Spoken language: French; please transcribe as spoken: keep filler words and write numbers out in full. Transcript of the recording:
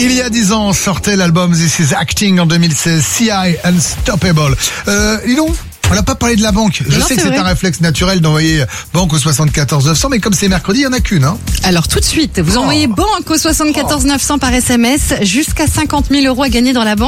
Il y a dix ans, sortait l'album This Is Acting en deux mille seize, C I Unstoppable. Euh, dis donc, on n'a pas parlé de la banque. Je non, sais que c'est c'est vrai. un réflexe naturel d'envoyer banque au soixante-quatorze neuf cents, mais comme c'est mercredi, il n'y en a qu'une. Hein. Alors tout de suite, vous Oh. envoyez banque au soixante-quatorze neuf cents par S M S, jusqu'à cinquante mille euros à gagner dans la banque.